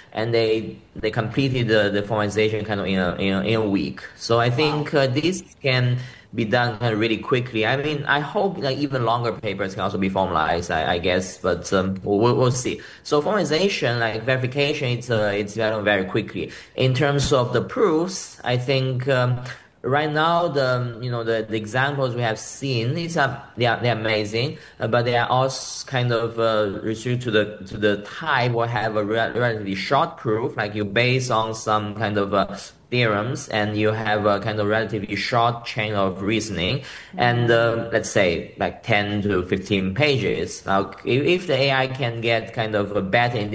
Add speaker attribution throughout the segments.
Speaker 1: and they completed the formalization kind of in a week. So I think this can be done kind of really quickly. I mean, I hope like even longer papers can also be formalized, I guess, but we'll see. So formalization, like verification, it's very very quickly. In terms of the proofs, I think. Right now, the examples we have seen they're amazing, but they are also kind of restricted to the type or have a relatively short proof, like you base on some kind of theorems and you have a kind of relatively short chain of reasoning, and let's say like 10 to 15 pages. Now, if the AI can get kind of better in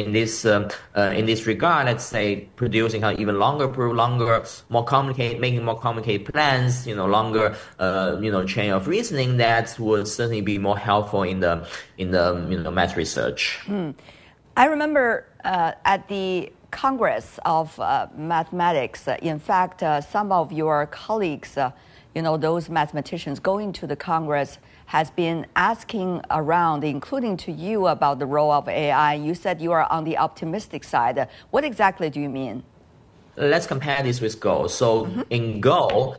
Speaker 1: this regard, let's say producing kind of even longer proof, more complicated, making more complicated plans, longer chain of reasoning, that would certainly be more helpful in the math research.
Speaker 2: I remember at the Congress of Mathematics, in fact, some of your colleagues, those mathematicians going to the Congress, has been asking around, including to you, about the role of AI. You said you are on the optimistic side. What exactly do you mean?
Speaker 1: Let's compare this with Go. So in Go,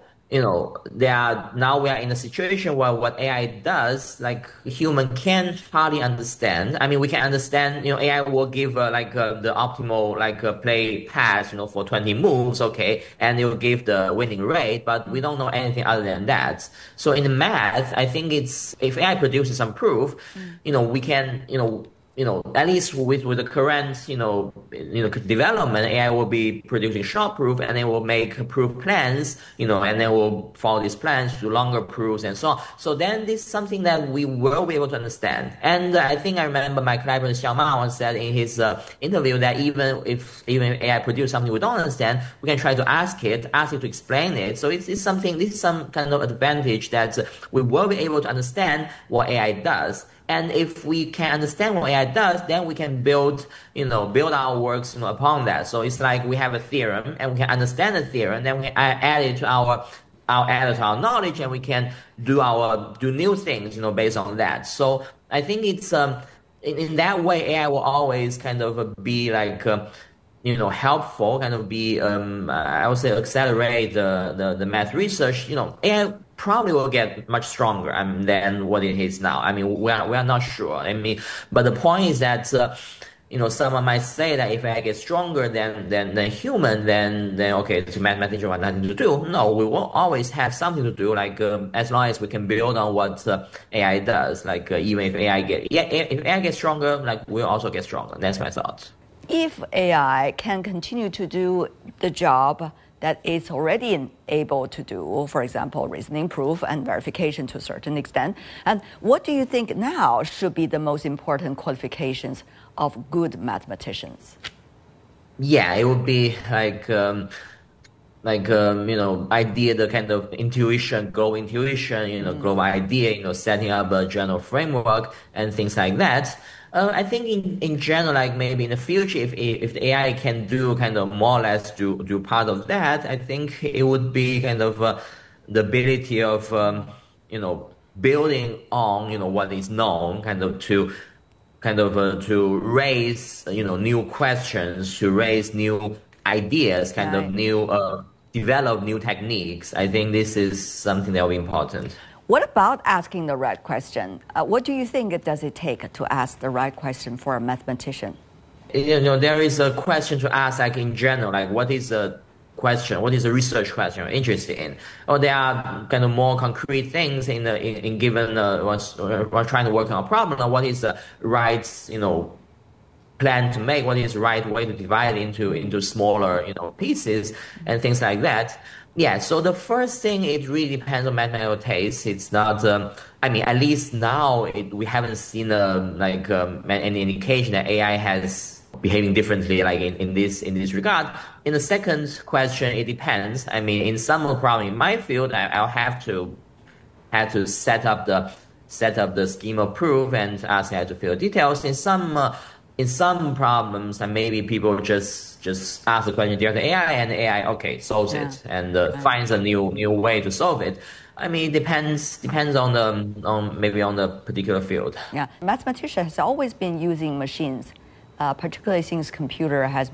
Speaker 1: now we are in a situation where what AI does, like human can hardly understand. I mean, we can understand, AI will give the optimal play pass, for 20 moves, okay, and it will give the winning rate, but we don't know anything other than that. So in the math, I think if AI produces some proof, we can, at least with the current, development, AI will be producing short proof, and then will make proof plans, and then we'll follow these plans to longer proofs and so on. So then this is something that we will be able to understand. And I think I remember my collaborator Xiaomao once said in his interview that even if AI produces something we don't understand, we can try to ask it to explain it. So this is some kind of advantage that we will be able to understand what AI does. And if we can understand what AI does, then we can build our works, upon that. So it's like we have a theorem and we can understand the theorem, then we add it to our knowledge, and we can do new things, based on that. So I think it's in that way, AI will always kind of be helpful, kind of be I would say accelerate the math research. AI probably will get much stronger than what it is now. I mean, we are not sure. I mean, but the point is that someone might say that if AI gets stronger than human, then okay, the mathematician have nothing to do. No, we will always have something to do. As long as we can build on what AI does. Even if AI gets stronger, we'll also get stronger. That's my thought.
Speaker 2: If AI can continue to do the job that it's already able to do, for example, reasoning proof and verification to a certain extent, and what do you think now should be the most important qualifications of good mathematicians?
Speaker 1: Yeah, it would be idea, the kind of intuition, global idea, setting up a general framework and things like that. I think in general, maybe in the future, if the AI can do kind of more or less do part of that, I think it would be kind of the ability of building on what is known, to raise new questions, to raise new ideas, develop new techniques. I think this is something that will be important.
Speaker 2: What about asking the right question? What do you think does it take to ask the right question for a mathematician?
Speaker 1: There is a question to ask, in general, what is a question? What is a research question you're interested in? Or there are kind of more concrete things in given we're trying to work on a problem. What is the right plan to make? What is the right way to divide it into smaller pieces and things like that? Yeah, so the first thing, it really depends on mathematical taste. It's not, at least now we haven't seen any indication that AI has behaving differently in this regard. In the second question, it depends. In some problem in my field, I'll have to set up the scheme of proof and ask AI to fill details. In some problems, and maybe people just ask the question directly to AI, and AI solves it and finds a new way to solve it. It depends on maybe on the particular field.
Speaker 2: Yeah, mathematician has always been using machines particularly since computer has